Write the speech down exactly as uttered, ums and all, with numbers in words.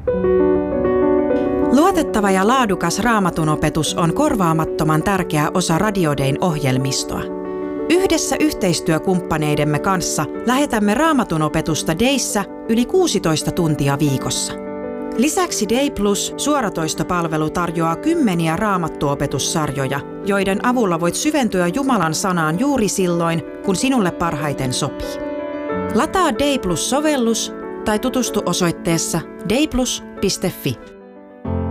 Luotettava ja laadukas Raamatunopetus on korvaamattoman tärkeä osa Radio Dayn ohjelmistoa. Yhdessä yhteistyökumppaneidemme kanssa lähetämme Raamatunopetusta Dayssä yli kuusitoista tuntia viikossa. Lisäksi Day Plus suoratoistopalvelu tarjoaa kymmeniä raamattuopetussarjoja, joiden avulla voit syventyä Jumalan sanaan juuri silloin, kun sinulle parhaiten sopii. Lataa Day Plus-sovellus tai tutustu osoitteessa dayplus piste fi.